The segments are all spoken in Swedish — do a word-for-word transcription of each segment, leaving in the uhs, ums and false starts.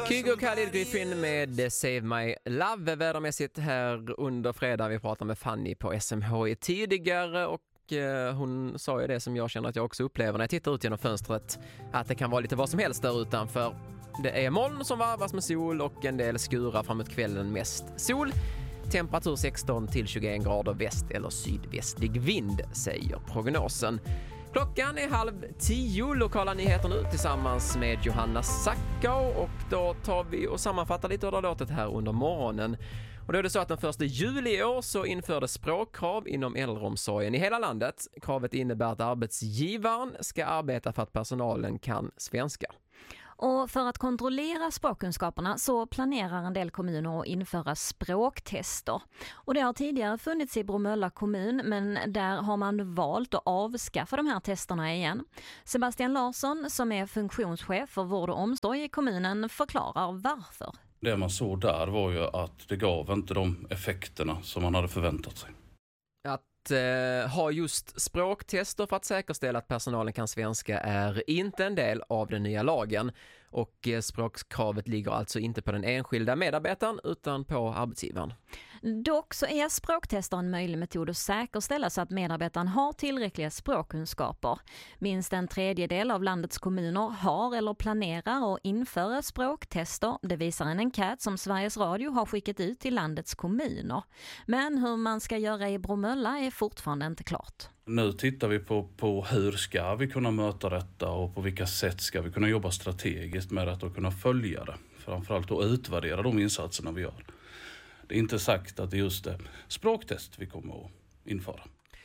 Kygo Khalid Griffin med Save My Love. Vädermässigt här under fredag. Vi pratade med Fanny på S M H I tidigare och eh, hon sa ju det som jag känner att jag också upplever när jag tittar ut genom fönstret, att det kan vara lite vad som helst där utanför. Det är moln som varvas med sol och en del skurar framåt kvällen, mest sol. Temperatur sexton till tjugoen grader, väst eller sydvästlig vind, säger prognosen. Klockan är halv tio, lokala nyheter nu tillsammans med Johanna Sackau, och då tar vi och sammanfattar lite av det låtet här under morgonen. Och då är det så att den första juli i år så infördes språkkrav inom äldreomsorgen i hela landet. Kravet innebär att arbetsgivaren ska arbeta för att personalen kan svenska. Och för att kontrollera språkkunskaperna så planerar en del kommuner att införa språktester. Och det har tidigare funnits i Bromölla kommun, men där har man valt att avskaffa de här testerna igen. Sebastian Larsson, som är funktionschef för vård och omsorg i kommunen, förklarar varför. Det man såg där var ju att det gav inte de effekterna som man hade förväntat sig. Att eh, ha just språktester för att säkerställa att personalen kan svenska är inte en del av den nya lagen, och eh, språkkravet ligger alltså inte på den enskilda medarbetaren utan på arbetsgivaren. Dock så är språktester en möjlig metod att säkerställa så att medarbetaren har tillräckliga språkkunskaper. Minst en tredjedel av landets kommuner har eller planerar att införa språktester. Det visar en enkät som Sveriges Radio har skickat ut till landets kommuner. Men hur man ska göra i Bromölla är fortfarande inte klart. Nu tittar vi på, på hur ska vi kunna möta detta och på vilka sätt ska vi kunna jobba strategiskt med att och kunna följa det. Framförallt att utvärdera de insatserna vi gör. Det är inte sagt att det är just det språktest vi kommer att införa.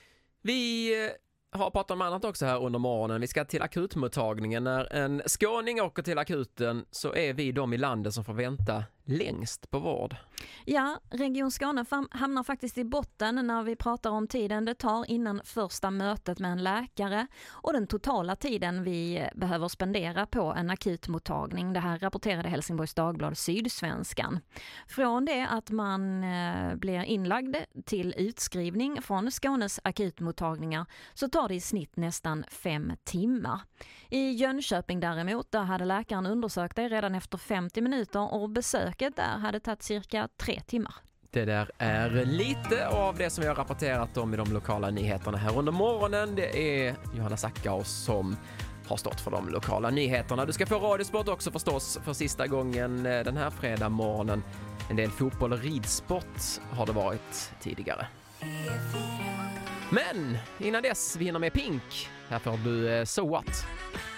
Vi har pratat om annat också här under morgonen. Vi ska till akutmottagningen. När en skåning åker till akuten så är vi de i landet som får vänta längst på vård. Ja, Region Skåne hamnar faktiskt i botten när vi pratar om tiden det tar innan första mötet med en läkare och den totala tiden vi behöver spendera på en akutmottagning. Det här rapporterade Helsingborgs Dagblad Sydsvenskan. Från det att man blir inlagd till utskrivning från Skånes akutmottagningar så tar det i snitt nästan fem timmar. I Jönköping däremot, där hade läkaren undersökt dig redan efter femtio minuter och besöket där hade tagit cirka tre timmar. Det där är lite av det som vi har rapporterat om i de lokala nyheterna här under morgonen. Det är Johanna Sackau som har stått för de lokala nyheterna. Du ska få Radiosport också förstås för sista gången den här fredag morgonen. En del fotboll och ridsport har det varit tidigare. Men innan dess, vi hinner med Pink. Här får du So What.